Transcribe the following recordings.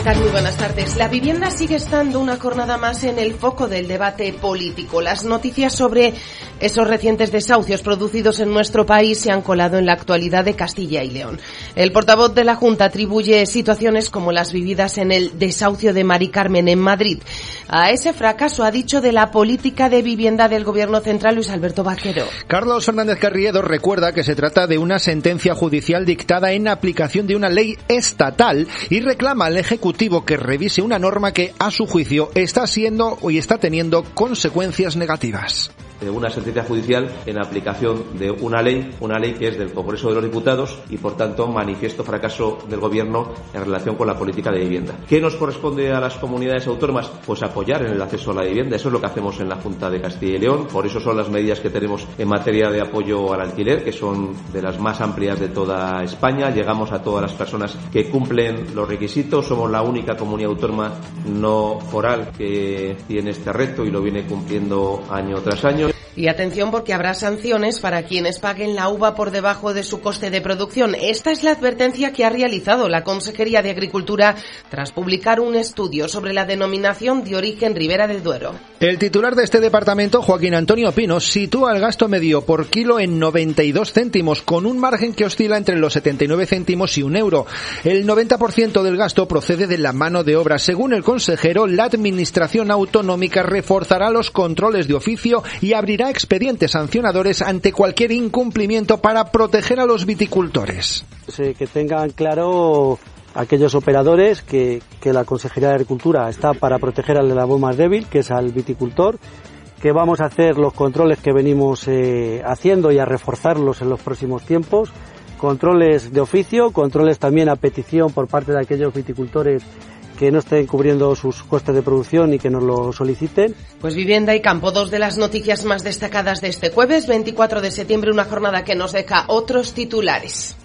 tal? Muy buenas tardes. La vivienda sigue estando una jornada más en el foco del debate político. Las noticias sobre esos recientes desahucios producidos en nuestro país se han colado en la actualidad de Castilla y León. El portavoz de la Junta atribuye situaciones como las vividas en el desahucio de Mari Carmen en Madrid. A ese fracaso ha dicho de la política de vivienda del Gobierno central Luis Alberto Vaquero. Carlos Fernández Carriedo recuerda que se trata de una sentencia judicial dictada en aplicación de una ley estatal y reclama al Ejecutivo que revise una norma que, a su juicio, está teniendo consecuencias negativas. Una sentencia judicial en aplicación de una ley que es del Congreso de los Diputados y, por tanto, manifiesto fracaso del Gobierno en relación con la política de vivienda. ¿Qué nos corresponde a las comunidades autónomas? Pues apoyar en el acceso a la vivienda. Eso es lo que hacemos en la Junta de Castilla y León. Por eso son las medidas que tenemos en materia de apoyo al alquiler, que son de las más amplias de toda España. Llegamos a todas las personas que cumplen los requisitos. Somos la única comunidad autónoma no foral que tiene este reto y lo viene cumpliendo año tras año. Y atención, porque habrá sanciones para quienes paguen la uva por debajo de su coste de producción. Esta es la advertencia que ha realizado la Consejería de Agricultura tras publicar un estudio sobre la denominación de origen Ribera del Duero. El titular de este departamento, Joaquín Antonio Pino, sitúa el gasto medio por kilo en 92 céntimos, con un margen que oscila entre los 79 céntimos y €1. El 90% del gasto procede de la mano de obra. Según el consejero, la Administración Autonómica reforzará los controles de oficio y abrirá expedientes sancionadores ante cualquier incumplimiento para proteger a los viticultores. Que tengan claro aquellos operadores que la Consejería de Agricultura está para proteger al eslabón más débil, que es al viticultor, que vamos a hacer los controles que venimos haciendo y a reforzarlos en los próximos tiempos, controles de oficio, controles también a petición por parte de aquellos viticultores que no estén cubriendo sus costes de producción y que nos lo soliciten. Pues vivienda y campo, dos de las noticias más destacadas de este jueves 24 de septiembre, una jornada que nos deja otros titulares.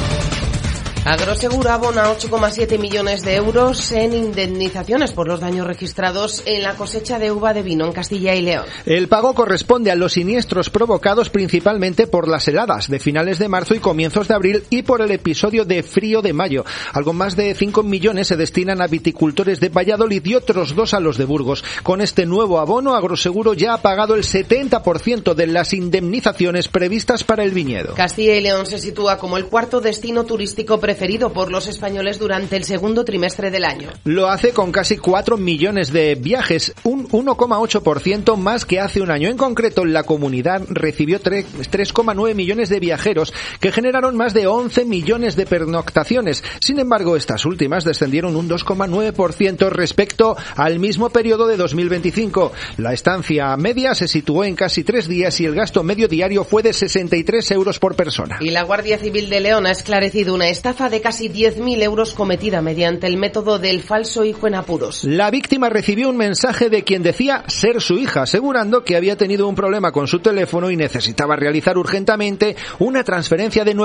Agroseguro abona 8,7 millones de euros en indemnizaciones por los daños registrados en la cosecha de uva de vino en Castilla y León. El pago corresponde a los siniestros provocados principalmente por las heladas de finales de marzo y comienzos de abril y por el episodio de frío de mayo. Algo más de 5 millones se destinan a viticultores de Valladolid y otros 2 a los de Burgos. Con este nuevo abono, Agroseguro ya ha pagado el 70% de las indemnizaciones previstas para el viñedo. Castilla y León se sitúa como el cuarto destino turístico preferido por los españoles durante el segundo trimestre del año. Lo hace con casi 4 millones de viajes, un 1,8% más que hace un año. En concreto, la comunidad recibió 3,9 millones de viajeros que generaron más de 11 millones de pernoctaciones. Sin embargo, estas últimas descendieron un 2,9% respecto al mismo periodo de 2025. La estancia media se situó en casi 3 días y el gasto medio diario fue de 63 euros por persona. Y la Guardia Civil de León ha esclarecido una estafa de casi 10.000 euros cometida mediante el método del falso hijo en apuros. La víctima recibió un mensaje de quien decía ser su hija, asegurando que había tenido un problema con su teléfono y necesitaba realizar urgentemente una transferencia de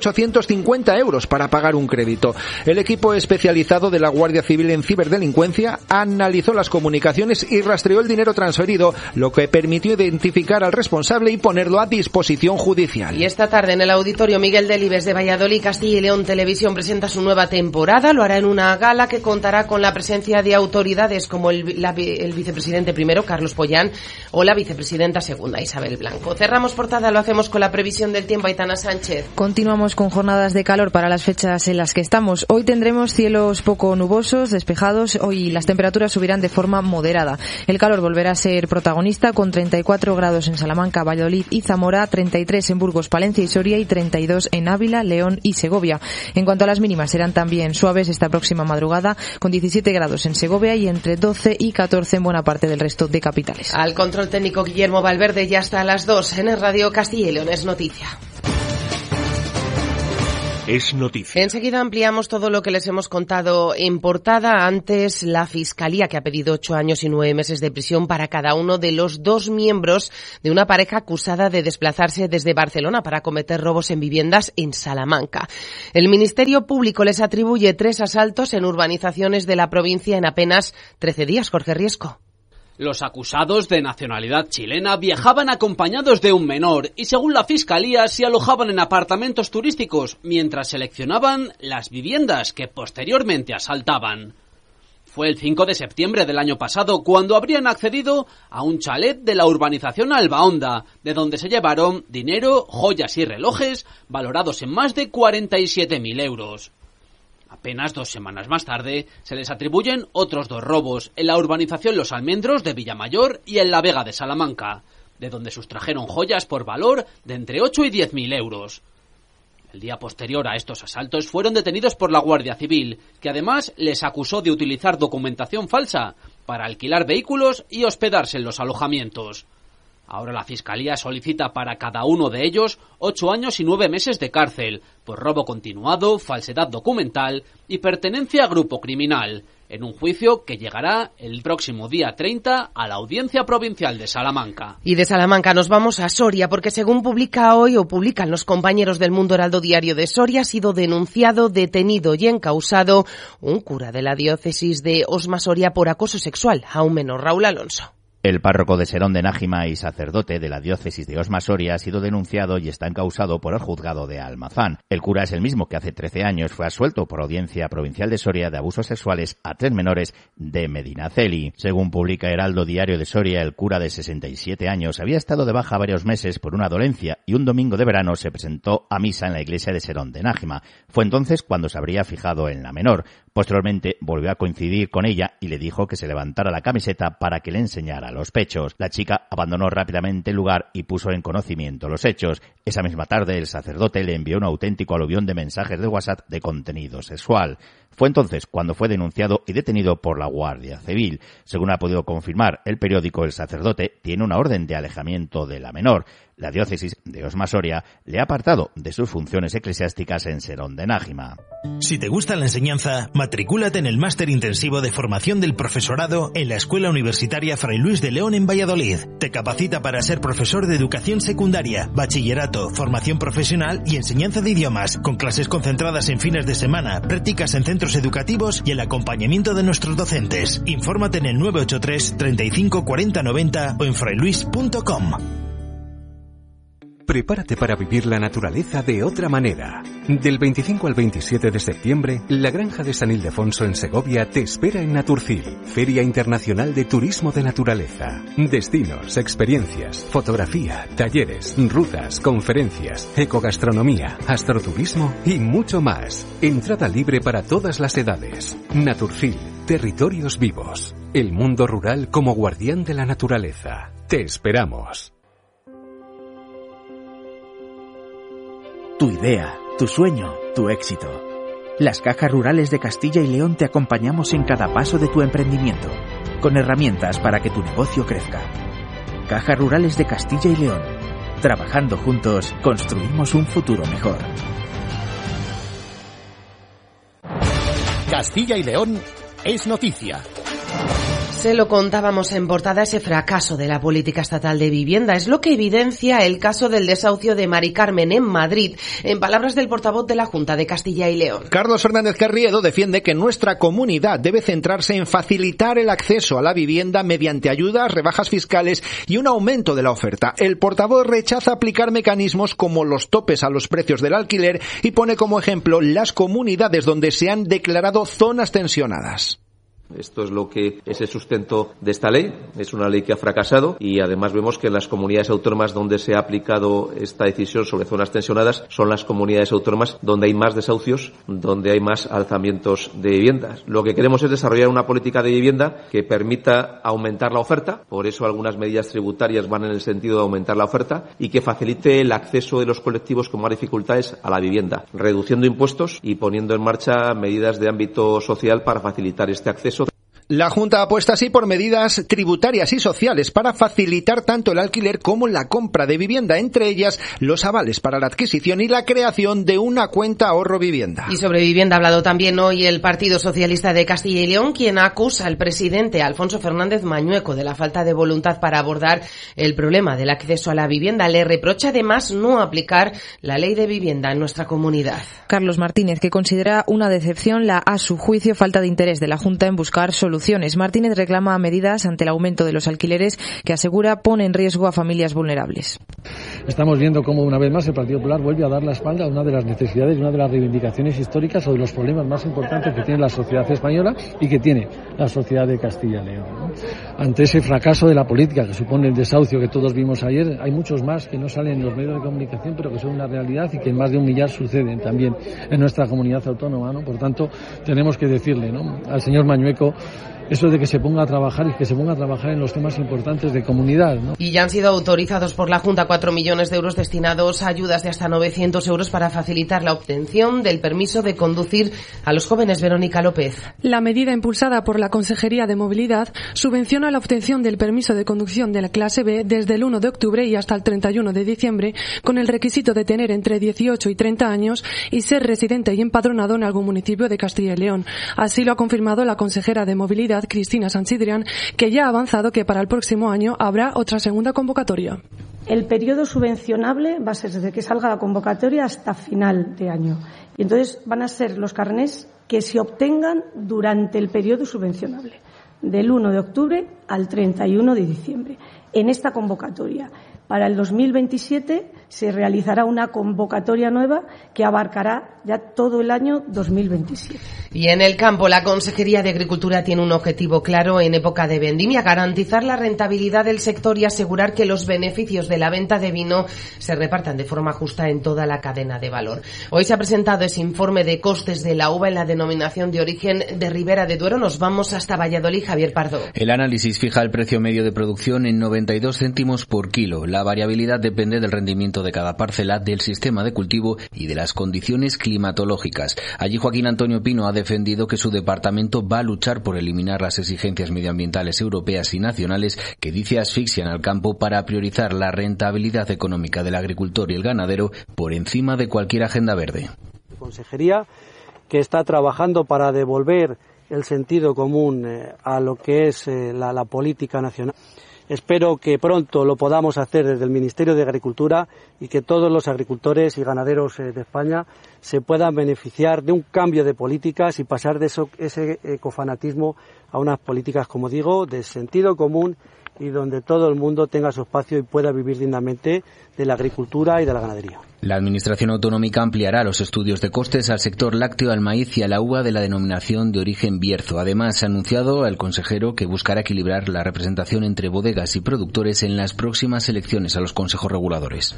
9.850 euros para pagar un crédito. El equipo especializado de la Guardia Civil en ciberdelincuencia analizó las comunicaciones y rastreó el dinero transferido, lo que permitió identificar al responsable y ponerlo a disposición judicial. Y esta tarde en el Auditorio Miguel Delibes de Valladolid, Castilla y León Televisión presenta su nueva temporada. Lo hará en una gala que contará con la presencia de autoridades como el vicepresidente primero, Carlos Pollán, o la vicepresidenta segunda, Isabel Blanco. Cerramos portada, lo hacemos con la previsión del tiempo. Aitana Sánchez. Continuamos con jornadas de calor para las fechas en las que estamos. Hoy tendremos cielos poco nubosos, despejados. Hoy las temperaturas subirán de forma moderada. El calor volverá a ser protagonista con 34 grados en Salamanca, Valladolid y Zamora, 33 en Burgos, Palencia y Soria y 32 en Ávila, León y Segovia. En cuanto a las mínimas, serán también suaves esta próxima madrugada, con 17 grados en Segovia y entre 12 y 14 en buena parte del resto de capitales. Al control técnico Guillermo Valverde, ya hasta las 2 en el Radio Castilla y León es noticia. Es noticia. Enseguida ampliamos todo lo que les hemos contado en portada. Antes, la Fiscalía, que ha pedido 8 años y 9 meses de prisión para cada uno de los 2 miembros de una pareja acusada de desplazarse desde Barcelona para cometer robos en viviendas en Salamanca. El Ministerio Público les atribuye 3 asaltos en urbanizaciones de la provincia en apenas 13 días. Jorge Riesco. Los acusados, de nacionalidad chilena, viajaban acompañados de un menor y, según la Fiscalía, se alojaban en apartamentos turísticos mientras seleccionaban las viviendas que posteriormente asaltaban. Fue el 5 de septiembre del año pasado cuando habrían accedido a un chalet de la urbanización Albaonda, de donde se llevaron dinero, joyas y relojes valorados en más de 47.000 euros. Apenas 2 semanas más tarde se les atribuyen otros 2 robos en la urbanización Los Almendros de Villamayor y en La Vega de Salamanca, de donde sustrajeron joyas por valor de entre 8 y 10.000 euros. El día posterior a estos asaltos fueron detenidos por la Guardia Civil, que además les acusó de utilizar documentación falsa para alquilar vehículos y hospedarse en los alojamientos. Ahora la Fiscalía solicita para cada uno de ellos 8 años y 9 meses de cárcel por robo continuado, falsedad documental y pertenencia a grupo criminal, en un juicio que llegará el próximo día 30 a la Audiencia Provincial de Salamanca. Y de Salamanca nos vamos a Soria, porque según publican los compañeros del Mundo Heraldo Diario de Soria, ha sido denunciado, detenido y encausado un cura de la diócesis de Osma Soria por acoso sexual a un menor. Raúl Alonso. El párroco de Serón de Nájima y sacerdote de la diócesis de Osma Soria ha sido denunciado y está encausado por el juzgado de Almazán. El cura es el mismo que hace 13 años fue absuelto por Audiencia Provincial de Soria de abusos sexuales a 3 menores de Medinaceli. Según publica Heraldo Diario de Soria, el cura de 67 años había estado de baja varios meses por una dolencia y un domingo de verano se presentó a misa en la iglesia de Serón de Nájima. Fue entonces cuando se habría fijado en la menor. Posteriormente volvió a coincidir con ella y le dijo que se levantara la camiseta para que le enseñara los pechos. La chica abandonó rápidamente el lugar y puso en conocimiento los hechos. Esa misma tarde el sacerdote le envió un auténtico aluvión de mensajes de WhatsApp de contenido sexual. Fue entonces cuando fue denunciado y detenido por la Guardia Civil. Según ha podido confirmar el periódico, el sacerdote tiene una orden de alejamiento de la menor. La diócesis de Osma Soria le ha apartado de sus funciones eclesiásticas en Serón de Nájima. Si te gusta la enseñanza, matricúlate en el máster intensivo de formación del profesorado en la Escuela Universitaria Fray Luis de León en Valladolid. Te capacita para ser profesor de educación secundaria, bachillerato, formación profesional y enseñanza de idiomas, con clases concentradas en fines de semana, prácticas en centros educativos y el acompañamiento de nuestros docentes. Infórmate en el 983 35 40 90 o en frailuis.com. Prepárate para vivir la naturaleza de otra manera. Del 25 al 27 de septiembre, la Granja de San Ildefonso en Segovia te espera en Naturcil, Feria Internacional de Turismo de Naturaleza. Destinos, experiencias, fotografía, talleres, rutas, conferencias, ecogastronomía, astroturismo y mucho más. Entrada libre para todas las edades. Naturcil, territorios vivos. El mundo rural como guardián de la naturaleza. Te esperamos. Tu idea, tu sueño, tu éxito. Las Cajas Rurales de Castilla y León te acompañamos en cada paso de tu emprendimiento, con herramientas para que tu negocio crezca. Cajas Rurales de Castilla y León. Trabajando juntos, construimos un futuro mejor. Castilla y León es noticia. Se lo contábamos en portada, ese fracaso de la política estatal de vivienda. Es lo que evidencia el caso del desahucio de Mari Carmen en Madrid, en palabras del portavoz de la Junta de Castilla y León. Carlos Fernández Carriedo defiende que nuestra comunidad debe centrarse en facilitar el acceso a la vivienda mediante ayudas, rebajas fiscales y un aumento de la oferta. El portavoz rechaza aplicar mecanismos como los topes a los precios del alquiler y pone como ejemplo las comunidades donde se han declarado zonas tensionadas. Esto es lo que es el sustento de esta ley. Es una ley que ha fracasado y además vemos que en las comunidades autónomas donde se ha aplicado esta decisión sobre zonas tensionadas son las comunidades autónomas donde hay más desahucios, donde hay más alzamientos de viviendas. Lo que queremos es desarrollar una política de vivienda que permita aumentar la oferta, por eso algunas medidas tributarias van en el sentido de aumentar la oferta y que facilite el acceso de los colectivos con más dificultades a la vivienda, reduciendo impuestos y poniendo en marcha medidas de ámbito social para facilitar este acceso. La Junta apuesta así por medidas tributarias y sociales para facilitar tanto el alquiler como la compra de vivienda, entre ellas los avales para la adquisición y la creación de una cuenta ahorro vivienda. Y sobre vivienda ha hablado también hoy el Partido Socialista de Castilla y León, quien acusa al presidente Alfonso Fernández Mañueco de la falta de voluntad para abordar el problema del acceso a la vivienda. Le reprocha además no aplicar la ley de vivienda en nuestra comunidad. Carlos Martínez, que considera una decepción a su juicio, falta de interés de la Junta en buscar soluciones soluciones. Martínez reclama medidas ante el aumento de los alquileres que asegura pone en riesgo a familias vulnerables. Estamos viendo cómo una vez más el Partido Popular vuelve a dar la espalda a una de las necesidades, una de las reivindicaciones históricas o de los problemas más importantes que tiene la sociedad española y que tiene la sociedad de Castilla y León, ¿no? Ante ese fracaso de la política que supone el desahucio que todos vimos ayer, hay muchos más que no salen en los medios de comunicación, pero que son una realidad y que en más de 1 millar suceden también en nuestra comunidad autónoma, ¿no? Por tanto, tenemos que decirle, ¿no?, al señor Mañueco eso de que se ponga a trabajar y que se ponga a trabajar en los temas importantes de comunidad, ¿no? Y ya han sido autorizados por la Junta 4 millones de euros destinados a ayudas de hasta 900 euros para facilitar la obtención del permiso de conducir a los jóvenes. Verónica López. La medida impulsada por la Consejería de Movilidad subvenciona la obtención del permiso de conducción de la clase B desde el 1 de octubre y hasta el 31 de diciembre, con el requisito de tener entre 18 y 30 años y ser residente y empadronado en algún municipio de Castilla y León. Así lo ha confirmado la consejera de Movilidad, Cristina Sanchidrián, que ya ha avanzado que para el próximo año habrá otra segunda convocatoria. El periodo subvencionable va a ser desde que salga la convocatoria hasta final de año. Y entonces van a ser los carnés que se obtengan durante el periodo subvencionable, del 1 de octubre al 31 de diciembre. En esta convocatoria, para el 2027, se realizará una convocatoria nueva que abarcará ya todo el año 2027. Y en el campo, la Consejería de Agricultura tiene un objetivo claro en época de vendimia: garantizar la rentabilidad del sector y asegurar que los beneficios de la venta de vino se repartan de forma justa en toda la cadena de valor. Hoy se ha presentado ese informe de costes de la uva en la denominación de origen de Ribera de Duero. Nos vamos hasta Valladolid. Javier Pardo. El análisis fija el precio medio de producción en 92 céntimos por kilo. La variabilidad depende del rendimiento de cada parcela, del sistema de cultivo y de las condiciones climatológicas. Allí Joaquín Antonio Pino ha defendido que su departamento va a luchar por eliminar las exigencias medioambientales europeas y nacionales que dice asfixian al campo para priorizar la rentabilidad económica del agricultor y el ganadero por encima de cualquier agenda verde. Consejería que está trabajando para devolver el sentido común a lo que es la política nacional. Espero que pronto lo podamos hacer desde el Ministerio de Agricultura y que todos los agricultores y ganaderos de España se puedan beneficiar de un cambio de políticas y pasar de ese ecofanatismo a unas políticas, como digo, de sentido común y donde todo el mundo tenga su espacio y pueda vivir dignamente de la agricultura y de la ganadería. La Administración autonómica ampliará los estudios de costes al sector lácteo, al maíz y a la uva de la denominación de origen Bierzo. Además, ha anunciado el consejero que buscará equilibrar la representación entre bodegas y productores en las próximas elecciones a los consejos reguladores.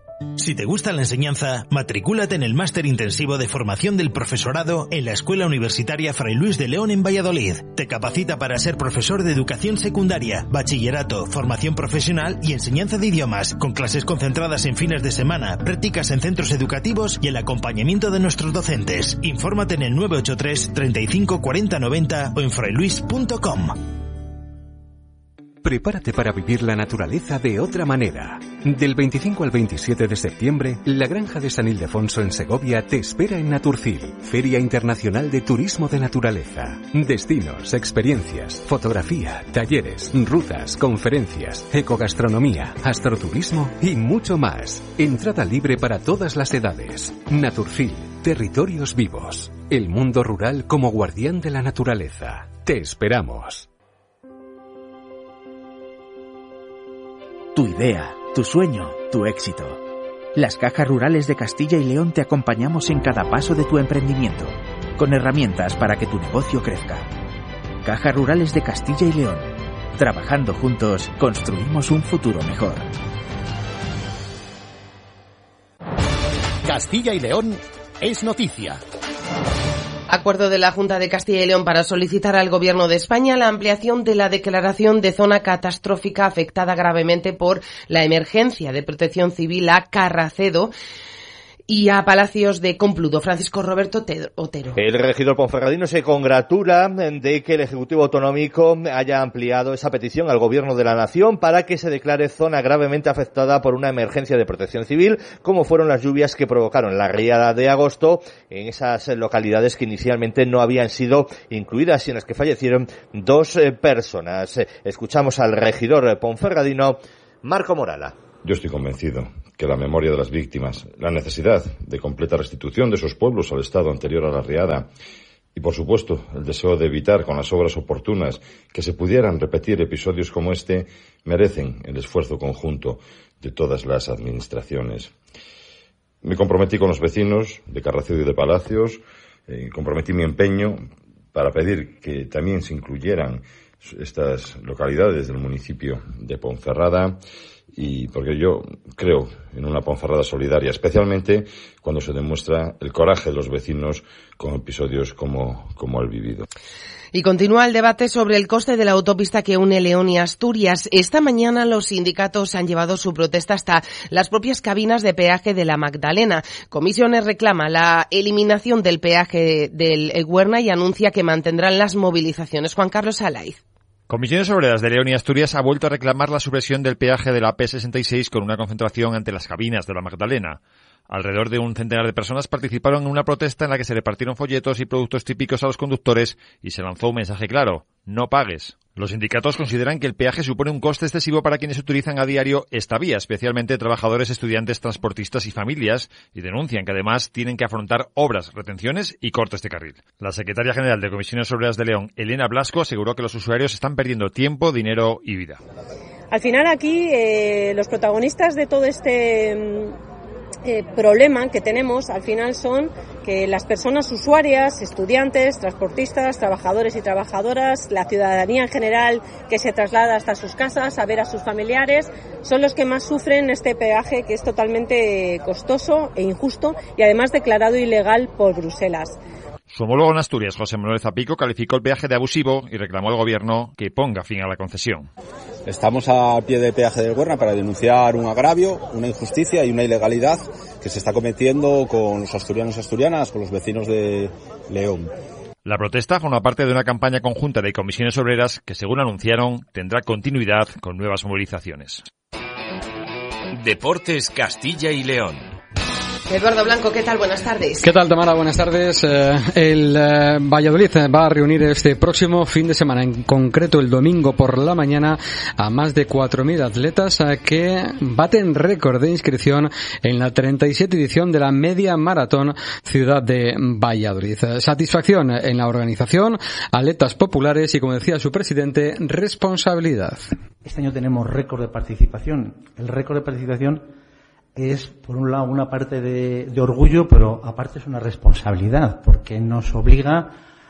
Si te gusta la enseñanza, matricúlate en el máster intensivo de formación del profesorado en la Escuela Universitaria Fray Luis de León en Valladolid. Te capacita para ser profesor de educación secundaria, bachillerato, formación profesional y enseñanza de idiomas, con clases concentradas en fines de semana, prácticas en centros educativos y el acompañamiento de nuestros docentes. Infórmate en el 983 35 40 90 o en frailuis.com. Prepárate para vivir la naturaleza de otra manera. Del 25 al 27 de septiembre, la Granja de San Ildefonso en Segovia te espera en Naturcil, Feria Internacional de Turismo de Naturaleza. Destinos, experiencias, fotografía, talleres, rutas, conferencias, ecogastronomía, astroturismo y mucho más. Entrada libre para todas las edades. Naturcil, territorios vivos. El mundo rural como guardián de la naturaleza. Te esperamos. Tu idea, tu sueño, tu éxito. Las Cajas Rurales de Castilla y León te acompañamos en cada paso de tu emprendimiento, con herramientas para que tu negocio crezca. Cajas Rurales de Castilla y León. Trabajando juntos, construimos un futuro mejor. Castilla y León es noticia. Acuerdo de la Junta de Castilla y León para solicitar al Gobierno de España la ampliación de la declaración de zona catastrófica afectada gravemente por la emergencia de protección civil a Carracedo y a Palacios de Compluto. Francisco Roberto Otero. El regidor ponferradino se congratula de que el Ejecutivo Autonómico haya ampliado esa petición al Gobierno de la Nación para que se declare zona gravemente afectada por una emergencia de protección civil, como fueron las lluvias que provocaron la riada de agosto en esas localidades que inicialmente no habían sido incluidas y en las que fallecieron 2 personas. Escuchamos al regidor ponferradino, Marco Morala. Yo estoy convencido que la memoria de las víctimas, la necesidad de completa restitución de esos pueblos al estado anterior a la riada Y, por supuesto, el deseo de evitar con las obras oportunas que se pudieran repetir episodios como este merecen el esfuerzo conjunto de todas las administraciones. Me comprometí con los vecinos de Carracedo y de Palacios, comprometí mi empeño para pedir que también se incluyeran estas localidades del municipio de Ponferrada, y porque yo creo en una Ponferrada solidaria, especialmente cuando se demuestra el coraje de los vecinos con episodios como el vivido. Y continúa el debate sobre el coste de la autopista que une León y Asturias. Esta mañana los sindicatos han llevado su protesta hasta las propias cabinas de peaje de la Magdalena. Comisiones reclama la eliminación del peaje del Eguerna y anuncia que mantendrán las movilizaciones. Juan Carlos Alaiz. Comisiones Obreras de León y Asturias ha vuelto a reclamar la supresión del peaje de la P66 con una concentración ante las cabinas de la Magdalena. Alrededor de un centenar de personas participaron en una protesta en la que se repartieron folletos y productos típicos a los conductores y se lanzó un mensaje claro: no pagues. Los sindicatos consideran que el peaje supone un coste excesivo para quienes utilizan a diario esta vía, especialmente trabajadores, estudiantes, transportistas y familias, y denuncian que además tienen que afrontar obras, retenciones y cortes de carril. La secretaria general de Comisiones Obreras de León, Elena Blasco, aseguró que los usuarios están perdiendo tiempo, dinero y vida. Al final aquí los protagonistas de todo este problema que tenemos al final son que las personas usuarias, estudiantes, transportistas, trabajadores y trabajadoras, la ciudadanía en general que se traslada hasta sus casas a ver a sus familiares, son los que más sufren este peaje que es totalmente costoso e injusto y además declarado ilegal por Bruselas. Su homólogo en Asturias, José Manuel Zapico, calificó el peaje de abusivo y reclamó al gobierno que ponga fin a la concesión. Estamos a pie del peaje del Eguerna para denunciar un agravio, una injusticia y una ilegalidad que se está cometiendo con los asturianos y asturianas, con los vecinos de León. La protesta forma parte de una campaña conjunta de comisiones obreras que, según anunciaron, tendrá continuidad con nuevas movilizaciones. Deportes Castilla y León. Eduardo Blanco, ¿qué tal? Buenas tardes. ¿Qué tal, Tamara? Buenas tardes. El Valladolid va a reunir este próximo fin de semana, en concreto el domingo por la mañana, a más de 4.000 atletas que baten récord de inscripción en la 37 edición de la Media Maratón Ciudad de Valladolid. Satisfacción en la organización, atletas populares y, como decía su presidente, responsabilidad. Este año tenemos récord de participación. El récord de participación es, por un lado, una parte de orgullo, pero aparte es una responsabilidad, porque nos obliga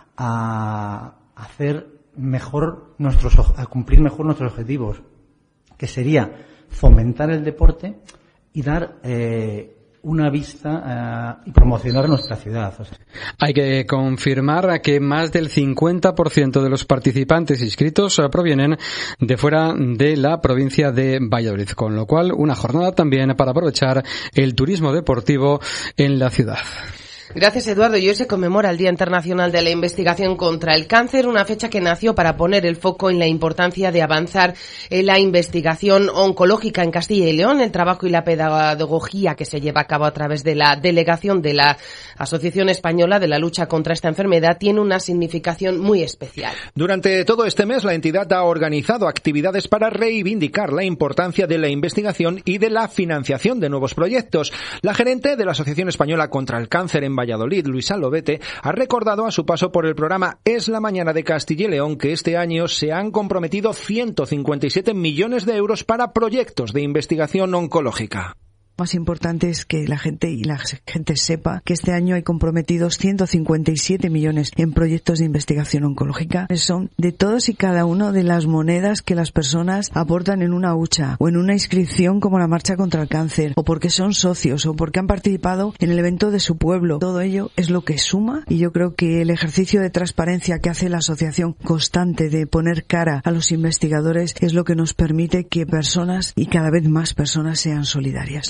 a hacer mejor a cumplir mejor nuestros objetivos, que sería fomentar el deporte y dar una vista y promocionar nuestra ciudad. Hay que confirmar que más del 50% de los participantes inscritos provienen de fuera de la provincia de Valladolid, con lo cual una jornada también para aprovechar el turismo deportivo en la ciudad. Gracias, Eduardo. Y hoy se conmemora el Día Internacional de la Investigación contra el Cáncer, una fecha que nació para poner el foco en la importancia de avanzar en la investigación oncológica en Castilla y León, el trabajo y la pedagogía que se lleva a cabo a través de la delegación de la Asociación Española de la Lucha contra esta enfermedad tiene una significación muy especial. Durante todo este mes, la entidad ha organizado actividades para reivindicar la importancia de la investigación y de la financiación de nuevos proyectos. La gerente de la Asociación Española contra el Cáncer en Valladolid, Luisa Lobete, ha recordado a su paso por el programa Es la Mañana de Castilla y León que este año se han comprometido 157 millones de euros para proyectos de investigación oncológica. Más importante es que la gente sepa que este año hay comprometidos 157 millones en proyectos de investigación oncológica. Son de todos y cada uno de las monedas que las personas aportan en una hucha o en una inscripción como la Marcha contra el Cáncer, o porque son socios o porque han participado en el evento de su pueblo. Todo ello es lo que suma, y yo creo que el ejercicio de transparencia que hace la asociación constante de poner cara a los investigadores es lo que nos permite que personas y cada vez más personas sean solidarias.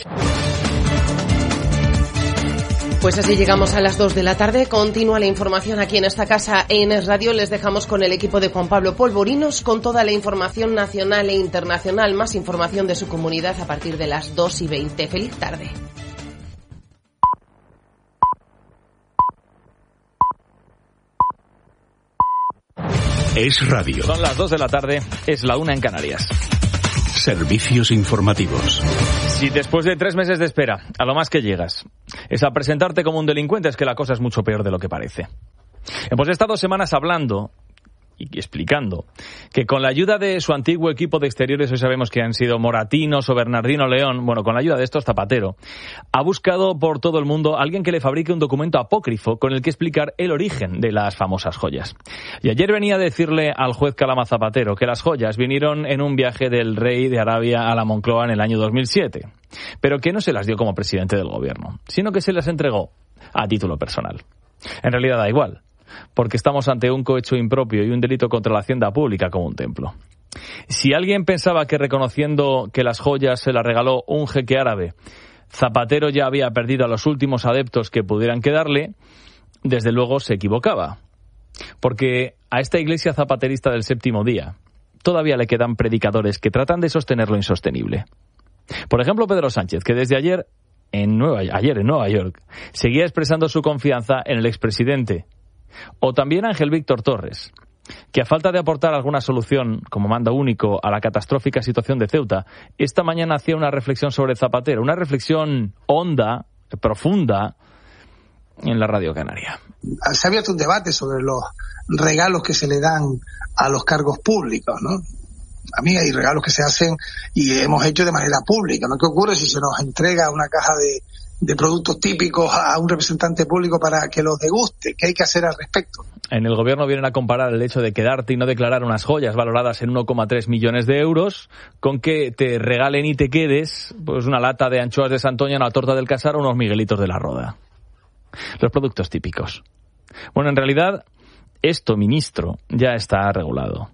Pues así llegamos a las 2 de la tarde. Continúa la información aquí en esta casa en Es Radio. Les dejamos con el equipo de Juan Pablo Polvorinos con toda la información nacional e internacional. Más información de su comunidad a partir de las 2:20. Feliz tarde. Es Radio. Son las 2 de la tarde, es la 1 en Canarias. Servicios informativos. Si después de 3 meses de espera, a lo más que llegas es a presentarte como un delincuente, es que la cosa es mucho peor de lo que parece. Pues he estado semanas hablando y explicando que con la ayuda de su antiguo equipo de exteriores, hoy sabemos que han sido Moratinos o Bernardino León, bueno, con la ayuda de estos Zapatero, ha buscado por todo el mundo alguien que le fabrique un documento apócrifo con el que explicar el origen de las famosas joyas. Y ayer venía a decirle al juez Calama Zapatero que las joyas vinieron en un viaje del rey de Arabia a la Moncloa en el año 2007, pero que no se las dio como presidente del gobierno, sino que se las entregó a título personal. En realidad da igual, porque estamos ante un cohecho impropio y un delito contra la hacienda pública como un templo. Si alguien pensaba que reconociendo que las joyas se las regaló un jeque árabe, Zapatero ya había perdido a los últimos adeptos que pudieran quedarle, desde luego se equivocaba. Porque a esta iglesia zapaterista del séptimo día todavía le quedan predicadores que tratan de sostener lo insostenible. Por ejemplo, Pedro Sánchez, que desde ayer en Nueva York seguía expresando su confianza en el expresidente. O también Ángel Víctor Torres, que a falta de aportar alguna solución como mando único a la catastrófica situación de Ceuta, esta mañana hacía una reflexión sobre Zapatero, una reflexión honda, profunda, en la Radio Canaria. Se ha abierto un debate sobre los regalos que se le dan a los cargos públicos, ¿no? A mí hay regalos que se hacen y hemos hecho de manera pública, ¿no? ¿Qué ocurre si se nos entrega una caja de productos típicos a un representante público para que los deguste? ¿Qué hay que hacer al respecto? En el gobierno vienen a comparar el hecho de quedarte y no declarar unas joyas valoradas en 1,3 millones de euros con que te regalen y te quedes pues una lata de anchoas de Santoña, una torta del Casar o unos Miguelitos de la Roda. Los productos típicos. Bueno, en realidad, esto, ministro, ya está regulado.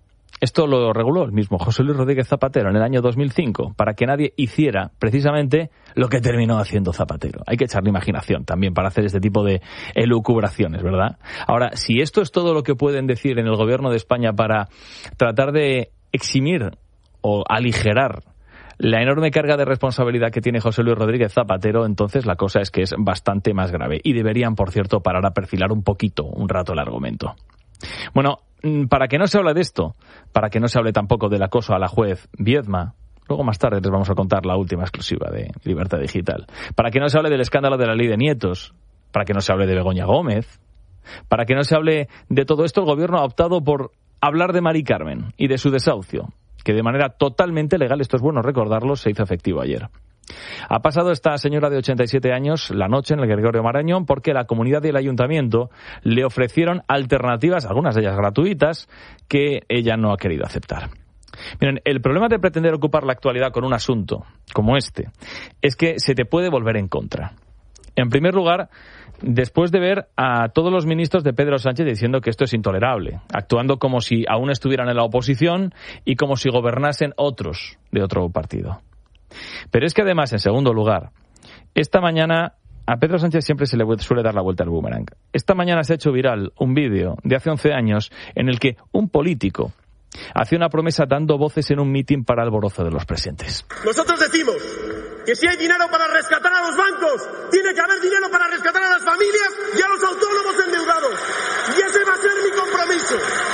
Esto lo reguló el mismo José Luis Rodríguez Zapatero en el año 2005 para que nadie hiciera precisamente lo que terminó haciendo Zapatero. Hay que echarle imaginación también para hacer este tipo de elucubraciones, ¿verdad? Ahora, si esto es todo lo que pueden decir en el gobierno de España para tratar de eximir o aligerar la enorme carga de responsabilidad que tiene José Luis Rodríguez Zapatero, entonces la cosa es que es bastante más grave. Y deberían, por cierto, parar a perfilar un poquito, un rato el argumento. Bueno, para que no se hable de esto, para que no se hable tampoco del acoso a la juez Viedma, luego más tarde les vamos a contar la última exclusiva de Libertad Digital, para que no se hable del escándalo de la ley de nietos, para que no se hable de Begoña Gómez, para que no se hable de todo esto, el gobierno ha optado por hablar de Mari Carmen y de su desahucio, que de manera totalmente legal, esto es bueno recordarlo, se hizo efectivo ayer. Ha pasado esta señora de 87 años la noche en el Gregorio Marañón porque la comunidad y el ayuntamiento le ofrecieron alternativas, algunas de ellas gratuitas, que ella no ha querido aceptar. Miren, el problema de pretender ocupar la actualidad con un asunto como este es que se te puede volver en contra. En primer lugar, después de ver a todos los ministros de Pedro Sánchez diciendo que esto es intolerable, actuando como si aún estuvieran en la oposición y como si gobernasen otros de otro partido. Pero es que además, en segundo lugar, esta mañana a Pedro Sánchez siempre se le suele dar la vuelta al boomerang. Esta mañana se ha hecho viral un vídeo de hace 11 años en el que un político hace una promesa dando voces en un mitin para alborozo de los presentes. Nosotros decimos que si hay dinero para rescatar a los bancos, tiene que haber dinero para rescatar a las familias y a los autónomos endeudados. Y ese va a ser mi compromiso.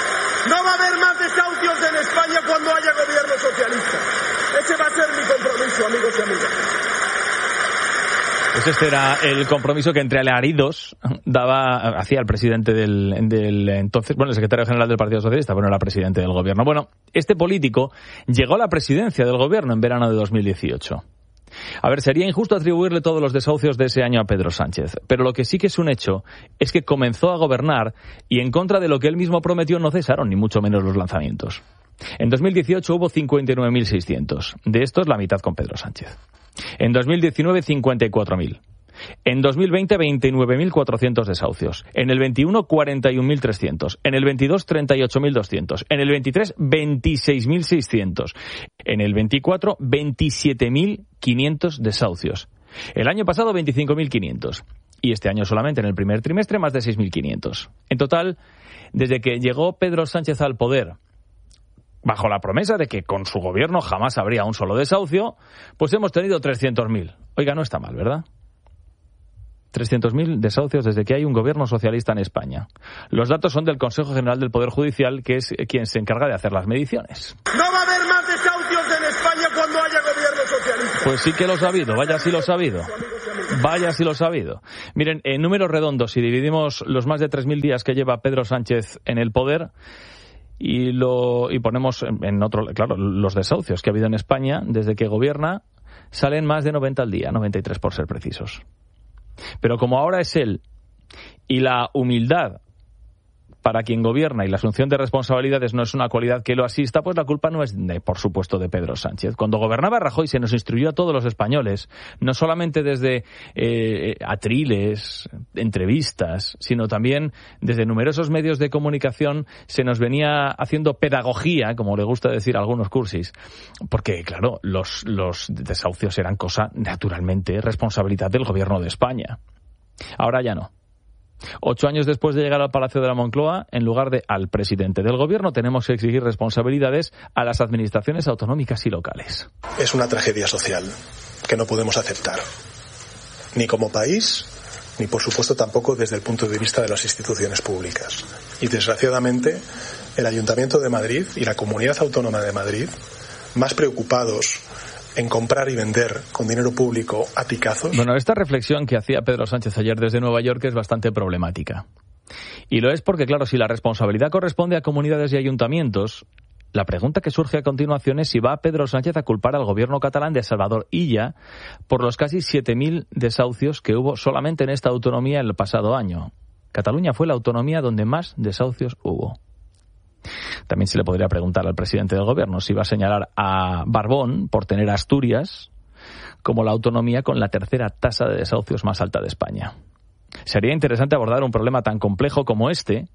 No va a haber más desahucios en España cuando haya gobierno socialista. Ese va a ser mi compromiso, amigos y amigas. Pues este era el compromiso que entre alaridos hacía el presidente del entonces, bueno, el secretario general del Partido Socialista, bueno, era presidente del gobierno. Bueno, este político llegó a la presidencia del gobierno en verano de 2018. A ver, sería injusto atribuirle todos los desahucios de ese año a Pedro Sánchez, pero lo que sí que es un hecho es que comenzó a gobernar y en contra de lo que él mismo prometió no cesaron ni mucho menos los lanzamientos. En 2018 hubo 59.600, de estos la mitad con Pedro Sánchez. En 2019 54.000. En 2020 29.400 desahucios. En el 21 41.300. En el 22 38.200. En el 23 26.600. En el 24 27.500 desahucios. El año pasado 25.500. Y este año solamente en el primer trimestre más de 6.500. En total, desde que llegó Pedro Sánchez al poder, bajo la promesa de que con su gobierno jamás habría un solo desahucio, pues hemos tenido 300.000. Oiga, no está mal, ¿verdad? 300.000 desahucios desde que hay un gobierno socialista en España. Los datos son del Consejo General del Poder Judicial, que es quien se encarga de hacer las mediciones. No va a haber más desahucios en España cuando haya gobierno socialista. Pues sí que lo ha habido, vaya si lo ha habido. Vaya si lo ha sabido. Miren, en números redondos, si dividimos los más de 3.000 días que lleva Pedro Sánchez en el poder y ponemos en otro, claro, los desahucios que ha habido en España desde que gobierna, salen más de 90 al día, 93 por ser precisos. Pero como ahora es él y la humildad para quien gobierna y la asunción de responsabilidades no es una cualidad que lo asista, pues la culpa no es, por supuesto, de Pedro Sánchez. Cuando gobernaba Rajoy se nos instruyó a todos los españoles, no solamente desde atriles, entrevistas, sino también desde numerosos medios de comunicación se nos venía haciendo pedagogía, como le gusta decir a algunos cursis, porque, claro, los desahucios eran cosa, naturalmente, responsabilidad del gobierno de España. Ahora ya no. 8 años después de llegar al Palacio de la Moncloa, en lugar de al presidente del gobierno, tenemos que exigir responsabilidades a las administraciones autonómicas y locales. Es una tragedia social que no podemos aceptar, ni como país, ni por supuesto tampoco desde el punto de vista de las instituciones públicas. Y desgraciadamente, el Ayuntamiento de Madrid y la Comunidad Autónoma de Madrid, más preocupados en comprar y vender con dinero público a picazos. Bueno, esta reflexión que hacía Pedro Sánchez ayer desde Nueva York es bastante problemática. Y lo es porque, claro, si la responsabilidad corresponde a comunidades y ayuntamientos, la pregunta que surge a continuación es si va Pedro Sánchez a culpar al gobierno catalán de Salvador Illa por los casi 7.000 desahucios que hubo solamente en esta autonomía el pasado año. Cataluña fue la autonomía donde más desahucios hubo. También se le podría preguntar al presidente del gobierno si va a señalar a Barbón por tener Asturias como la autonomía con la tercera tasa de desahucios más alta de España. Sería interesante abordar un problema tan complejo como este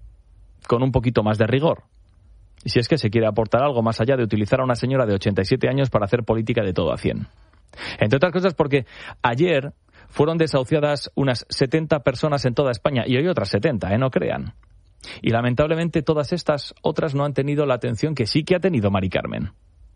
con un poquito más de rigor. Y si es que se quiere aportar algo más allá de utilizar a una señora de 87 años para hacer política de todo a 100. Entre otras cosas porque ayer fueron desahuciadas unas 70 personas en toda España y hoy otras 70, no crean. Y lamentablemente todas estas otras no han tenido la atención que sí que ha tenido Mari Carmen.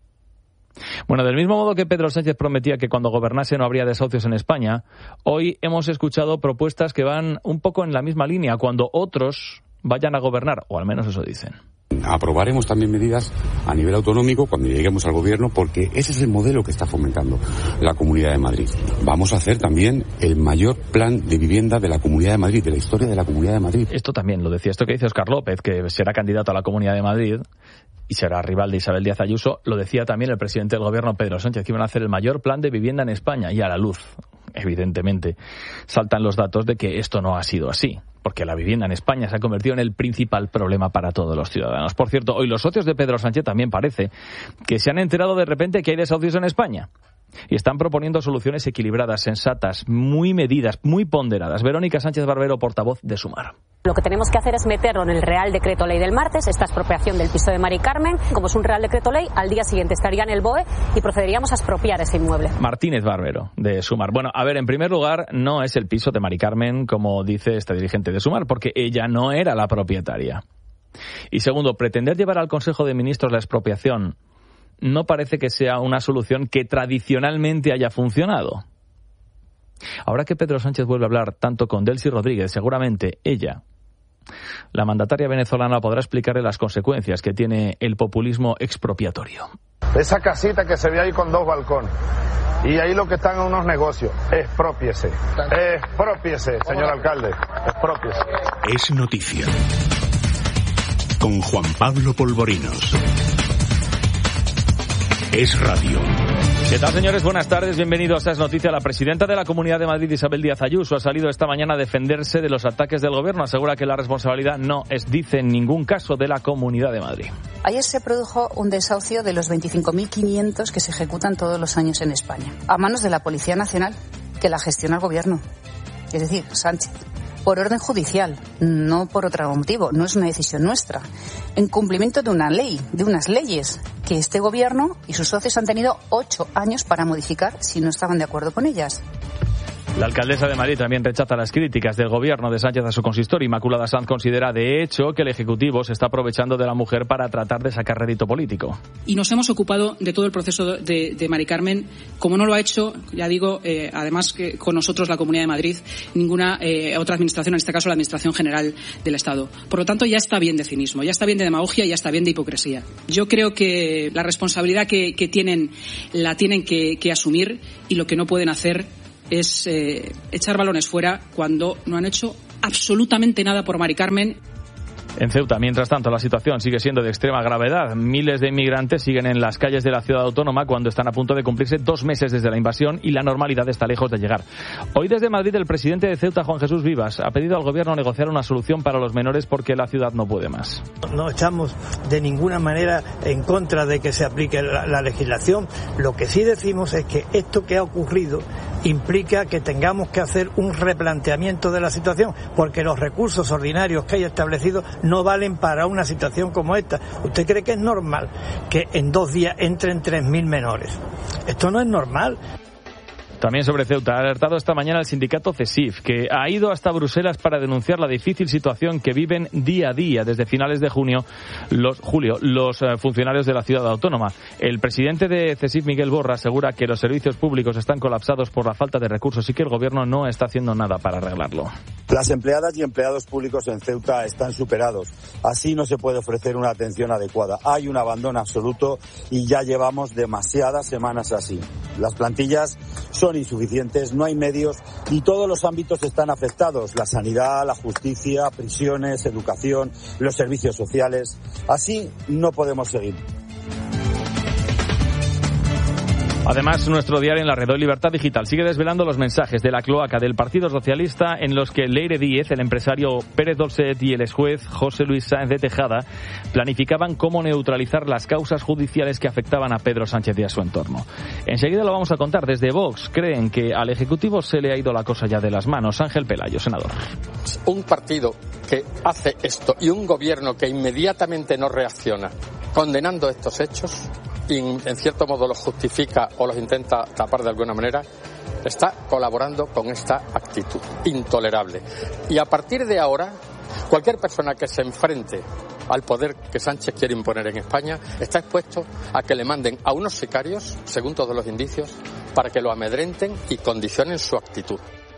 Bueno, del mismo modo que Pedro Sánchez prometía que cuando gobernase no habría desahucios en España, hoy hemos escuchado propuestas que van un poco en la misma línea cuando otros vayan a gobernar, o al menos eso dicen. Aprobaremos también medidas a nivel autonómico cuando lleguemos al gobierno, porque ese es el modelo que está fomentando la Comunidad de Madrid. Vamos a hacer también el mayor plan de vivienda de la Comunidad de Madrid, de la historia de la Comunidad de Madrid. Esto también lo decía, esto que dice Óscar López, que será candidato a la Comunidad de Madrid y será rival de Isabel Díaz Ayuso. Lo decía también el presidente del gobierno, Pedro Sánchez, que iban a hacer el mayor plan de vivienda en España, y a la luz, evidentemente, saltan los datos de que esto no ha sido así, porque la vivienda en España se ha convertido en el principal problema para todos los ciudadanos. Por cierto, hoy los socios de Pedro Sánchez también parece que se han enterado de repente que hay desahucios en España y están proponiendo soluciones equilibradas, sensatas, muy medidas, muy ponderadas. Verónica Sánchez Barbero, portavoz de Sumar. Lo que tenemos que hacer es meterlo en el Real Decreto Ley del martes, esta expropiación del piso de Mari Carmen. Como es un Real Decreto Ley, al día siguiente estaría en el BOE y procederíamos a expropiar ese inmueble. Martínez Barbero, de Sumar. Bueno, a ver, en primer lugar, no es el piso de Mari Carmen, como dice este dirigente de Sumar, porque ella no era la propietaria. Y segundo, pretender llevar al Consejo de Ministros la expropiación no parece que sea una solución que tradicionalmente haya funcionado. Ahora que Pedro Sánchez vuelve a hablar tanto con Delcy Rodríguez, seguramente ella, la mandataria venezolana, podrá explicarle las consecuencias que tiene el populismo expropiatorio. Esa casita que se ve ahí con 2 balcones, y ahí lo que están en unos negocios, exprópiese, señor alcalde, exprópiese. Es noticia. Con Juan Pablo Polvorinos. Es radio. ¿Qué tal, señores? Buenas tardes, bienvenidos a Es Noticia. La presidenta de la Comunidad de Madrid, Isabel Díaz Ayuso, ha salido esta mañana a defenderse de los ataques del gobierno. Asegura que la responsabilidad no es, dice, en ningún caso de la Comunidad de Madrid. Ayer se produjo un desahucio de los 25.500 que se ejecutan todos los años en España, a manos de la Policía Nacional, que la gestiona el gobierno, es decir, Sánchez. Por orden judicial, no por otro motivo, no es una decisión nuestra. En cumplimiento de una ley, de unas leyes que este gobierno y sus socios han tenido 8 años para modificar si no estaban de acuerdo con ellas. La alcaldesa de Madrid también rechaza las críticas del gobierno de Sánchez a su consistorio. Inmaculada Sanz considera, de hecho, que el Ejecutivo se está aprovechando de la mujer para tratar de sacar rédito político. Y nos hemos ocupado de todo el proceso de Mari Carmen, como no lo ha hecho, ya digo, además que con nosotros la Comunidad de Madrid, ninguna otra administración, en este caso la Administración General del Estado. Por lo tanto, ya está bien de cinismo, ya está bien de demagogia, ya está bien de hipocresía. Yo creo que la responsabilidad que tienen, la tienen que asumir, y lo que no pueden hacer es echar balones fuera cuando no han hecho absolutamente nada por Mari Carmen. En Ceuta, mientras tanto, la situación sigue siendo de extrema gravedad. Miles de inmigrantes siguen en las calles de la ciudad autónoma cuando están a punto de cumplirse 2 meses desde la invasión y la normalidad está lejos de llegar. Hoy desde Madrid, el presidente de Ceuta, Juan Jesús Vivas, ha pedido al gobierno negociar una solución para los menores porque la ciudad no puede más. No estamos de ninguna manera en contra de que se aplique la legislación. Lo que sí decimos es que esto que ha ocurrido implica que tengamos que hacer un replanteamiento de la situación, porque los recursos ordinarios que hay establecidos no valen para una situación como esta. ¿Usted cree que es normal que en 2 días entren 3.000 menores? Esto no es normal. También sobre Ceuta ha alertado esta mañana el sindicato CESIF, que ha ido hasta Bruselas para denunciar la difícil situación que viven día a día desde finales de julio los funcionarios de la ciudad autónoma. El presidente de CESIF, Miguel Borra, asegura que los servicios públicos están colapsados por la falta de recursos y que el gobierno no está haciendo nada para arreglarlo. Las empleadas y empleados públicos en Ceuta están superados. Así no se puede ofrecer una atención adecuada. Hay un abandono absoluto y ya llevamos demasiadas semanas así. Las plantillas son insuficientes, no hay medios y todos los ámbitos están afectados. La sanidad, la justicia, prisiones, educación, los servicios sociales. Así no podemos seguir. Además, nuestro diario En la Red, Libertad Digital, sigue desvelando los mensajes de la cloaca del Partido Socialista en los que Leire Díez, el empresario Pérez Dolcet y el exjuez José Luis Sáenz de Tejada planificaban cómo neutralizar las causas judiciales que afectaban a Pedro Sánchez y a su entorno. Enseguida lo vamos a contar. Desde Vox creen que al Ejecutivo se le ha ido la cosa ya de las manos. Ángel Pelayo, senador. Un partido que hace esto y un gobierno que inmediatamente no reacciona condenando estos hechos y en cierto modo los justifica o los intenta tapar de alguna manera, está colaborando con esta actitud intolerable. Y a partir de ahora, cualquier persona que se enfrente al poder que Sánchez quiere imponer en España está expuesto a que le manden a unos sicarios, según todos los indicios, para que lo amedrenten y condicionen su actitud.